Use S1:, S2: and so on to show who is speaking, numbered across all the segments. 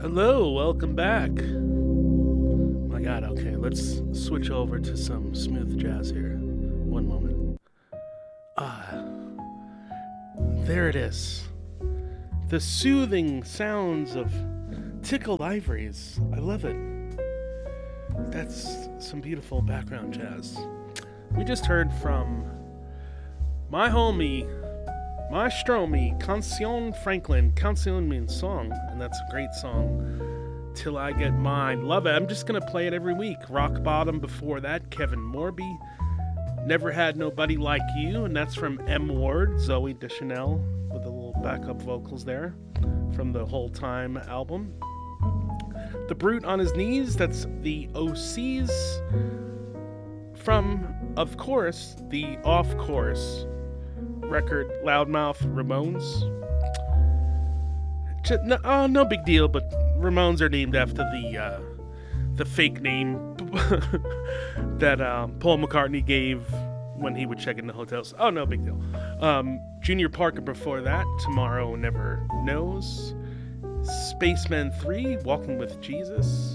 S1: Hello, welcome back. My God, okay, let's switch over to some smooth jazz here. One moment. Ah, there it is. The soothing sounds of tickled ivories. I love it. That's some beautiful background jazz. We just heard from my homie, my Stromy, Cancion Franklin. Cancion means song, and that's a great song. Till I Get Mine. Love it. I'm just going to play it every week. Rock Bottom before that, Kevin Morby. Never Had Nobody Like You, and that's from M. Ward, Zoe Deschanel, with the little backup vocals there from the Whole Time album. The Brute on His Knees, that's the OCs from, of course, the Off Course record, Loudmouth Ramones. No big deal, but Ramones are named after the fake name that Paul McCartney gave when he would check into hotels. Oh, no big deal. Junior Parker before that, Tomorrow Never Knows. Spaceman 3, Walking with Jesus.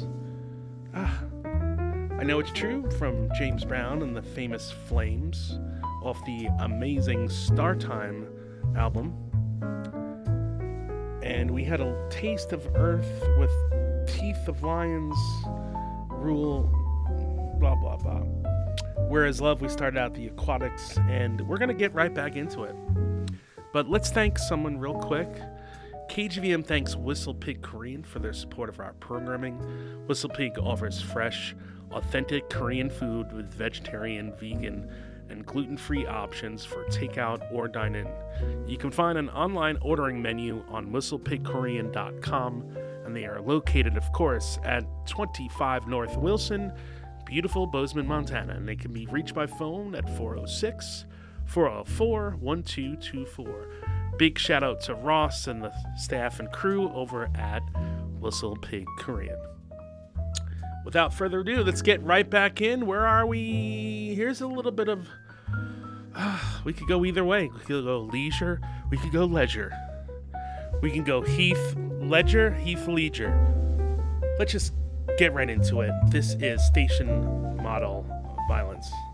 S1: I Know It's True from James Brown and the Famous Flames off the amazing Startime album. And we had a Taste of Earth with Teeth of Lions, Rule, blah, blah, blah. Whereas Love, we started out the Aquatics, and we're going to get right back into it. But let's thank someone real quick. KGVM thanks WhistlePig Korean for their support of our programming. WhistlePig offers fresh, authentic Korean food with vegetarian, vegan, and gluten-free options for takeout or dine-in. You can find an online ordering menu on whistlepigkorean.com, and they are located, of course, at 25 North Wilson, beautiful Bozeman, Montana, and they can be reached by phone at 406-404-1224. Big shout out to Ross and the staff and crew over at WhistlePig Korean. Without further ado, let's get right back in. Where are we? Here's a little bit of... we could go either way. We could go leisure. We could go leisure. We can go Heath Ledger, Heath Ledger. Let's just get right into it. This is Station Model Violence.